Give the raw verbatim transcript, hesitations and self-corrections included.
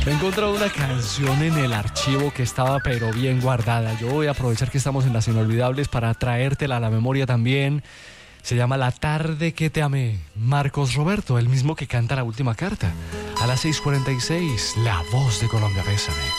He encontrado una canción en el archivo que estaba pero bien guardada. Yo voy a aprovechar que estamos en las inolvidables para traértela a la memoria también. Se llama La tarde que te amé. Marcos Roberto, el mismo que canta La última carta. A las seis cuarenta y seis, La Voz de Colombia, bésame.